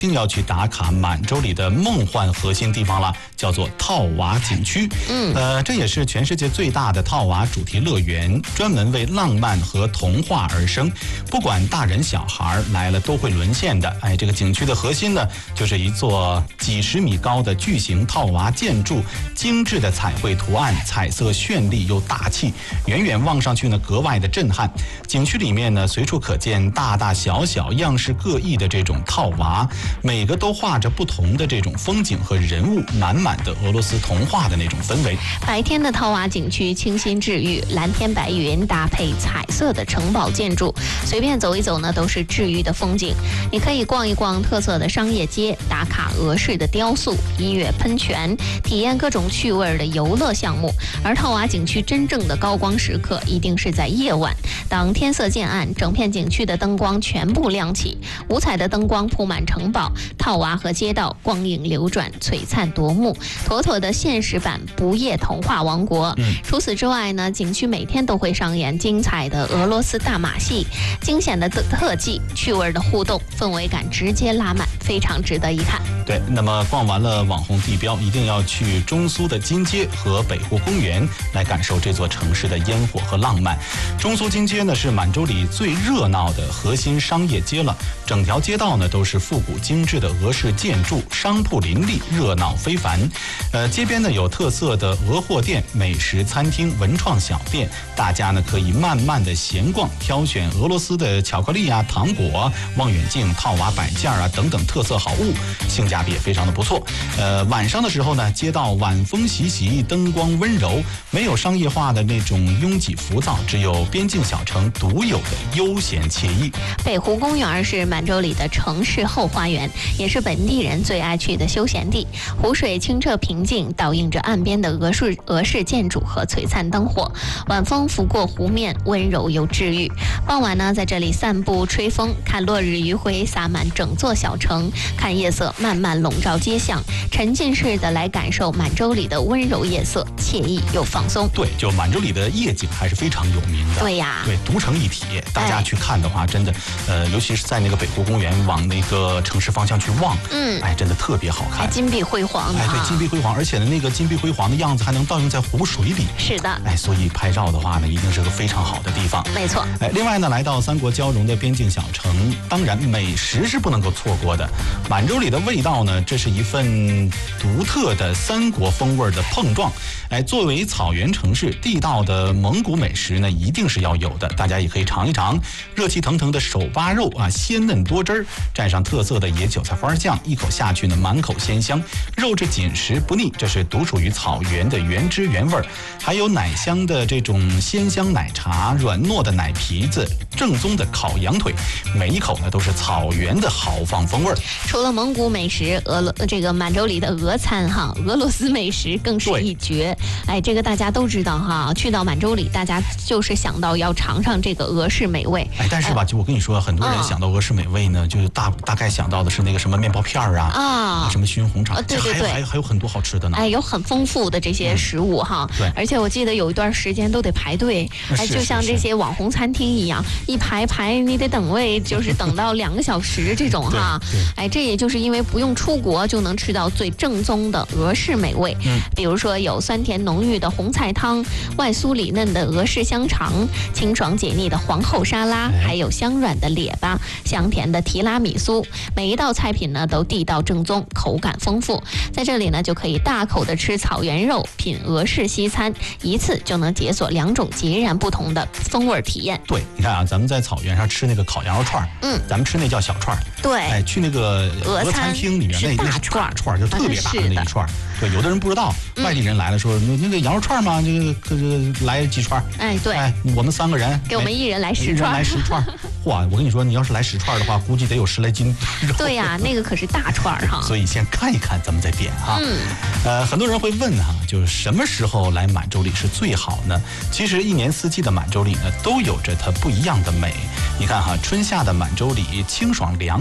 一定要去打卡满洲里的梦幻核心地方了，叫做套娃景区。这也是全世界最大的套娃主题乐园，专门为浪漫和童话而生，不管大人小孩来了都会沦陷的。这个景区的核心呢，就是一座几十米高的巨型套娃建筑，精致的彩绘图案，彩色绚丽又大气，远远望上去呢格外的震撼。景区里面呢随处可见大大小小样式各异的这种套娃，每个都画着不同的这种风景和人物，满满的俄罗斯童话的那种氛围。 白天的套娃景区清新治愈，蓝天白云搭配彩色的城堡建筑，随便走一走呢都是治愈的风景。你可以逛一逛特色的商业街，打卡俄式的雕塑、音乐喷泉，体验各种趣味的游乐项目。而套娃景区真正的高光时刻一定是在夜晚，当天色渐暗，整片景区的灯光全部亮起，五彩的灯光铺满城堡、套娃和街道，光影流转，璀璨夺目，妥妥的现实版不夜童话王国。除此之外呢，景区每天都会上演精彩的俄罗斯大马戏，惊险的特技，趣味的互动，氛围感直接拉满，非常值得一看。 对，那么逛完了网红地标，一定要去中苏的金街和北湖公园来感受这座城市的烟火和浪漫。中苏金街呢是满洲里最热闹的核心商业街了，整条街道呢都是复古精致的俄式建筑，商铺林立，热闹非凡。街边呢有特色的俄货店、美食餐厅、文创小店，大家呢可以慢慢的闲逛，挑选俄罗斯的巧克力啊、糖果、望远镜、套娃摆件啊等等特色好物，性价比也非常的不错。晚上的时候呢，街道晚风习习，灯光温柔，没有商业化的那种拥挤浮躁，只有边境小城独有的悠闲惬意。 北湖公园是满洲里的城市后花园，也是本地人最爱去的休闲地。湖水清澈平静，倒映着岸边的俄式建筑和璀璨灯火，晚风拂过湖面，温柔又治愈。傍晚呢，在这里散步吹风，看落日余晖洒满整座小城，看夜色慢慢笼罩街巷，沉浸式的来感受满洲里的温柔夜色，惬意又放松。 对，就满洲里的夜景还是非常有名的。 对呀， 对，独成一体。大家去看的话，真的，尤其是在那个北湖公园往那个城市方向去望，真的特别好看， 金碧辉煌的。 对，金碧辉煌，而且呢，那个金碧辉煌的样子还能倒映在湖水里。 是的， 所以拍照的话呢，一定是个非常好的地方。 没错。 另外呢，来到三国交融的边境小城，当然美食是不能够错过的。满洲里的味道呢，这是一份独特的三国风味的碰撞。作为草原城市，地道的蒙古美食呢，一定是要有的。大家也可以尝一尝热气腾腾的手扒肉啊，鲜嫩多汁儿，蘸上特色的野韭菜花酱，一口下去呢，满口鲜香，肉质紧实不腻，这是独属于草原的原汁原味儿。还有奶香的这种鲜香奶茶，软糯的奶皮子，正宗的烤羊腿，每一口呢都是草原的豪放风味儿。 除了蒙古美食，这个满洲里的俄餐哈，俄罗斯美食更是一绝。这个大家都知道哈，去到满洲里，大家就是想到要尝尝这个俄式美味。 但是吧，就我跟你说，很多人想到俄式美味呢，就是大概想到的是那个什么面包片啊，什么熏红肠， 对， 还有很多好吃的呢。 有很丰富的这些食物哈。 对， 而且我记得有一段时间都得排队，就像这些网红餐厅一样，一排你得等位，就是等到2个小时这种哈。这也就是因为不用出国就能吃到最正宗的俄式美味。比如说有酸甜浓郁的红菜汤，外酥里嫩的俄式香肠，清爽解腻的皇后沙拉，还有香软的列巴，香甜的提拉米苏。每一道菜品呢都地道正宗，口感丰富。在这里呢就可以大口的吃草原肉，品俄式西餐，一次就能解锁2种截然不同的风味体验。 对，你看啊，咱们在草原上吃那个烤羊肉串，咱们吃那叫小串。 对， 去那个俄餐厅里面那是大串，就特别大的那一串。对，有的人不知道，外地人来了说那个羊肉串嘛，这个来几串。 对， 我们3个人， 给我们1人来10串。 嚯，我跟你说，你要是来10串的话，估计得有10来斤肉。 对呀，那个可是大串哈。 所以先看一看，咱们再点哈。很多人会问哈，就是什么时候来满洲里是最好呢？其实一年四季的满洲里呢，都有着它不一样的美。你看哈，春夏的满洲里清爽凉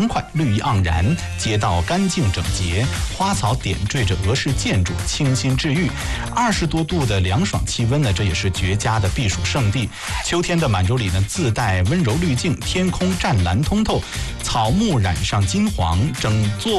快，绿意盎然，街道干净整洁，花草点缀着俄式建筑，清新治愈。20多度的凉爽气温呢，这也是绝佳的避暑胜地。秋天的满洲里呢，自带温柔滤镜，天空湛蓝通透，草木染上金黄，整座